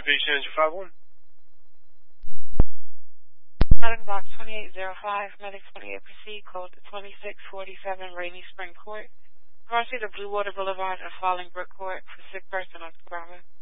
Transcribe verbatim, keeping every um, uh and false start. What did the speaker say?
patient engine five one. Medical box twenty-eight oh five, Medic twenty-eight, proceed, code twenty-six forty-seven, Rainy Spring Court. Proceed to Blue Water Boulevard and Falling Brook Court for sick person on Bravo.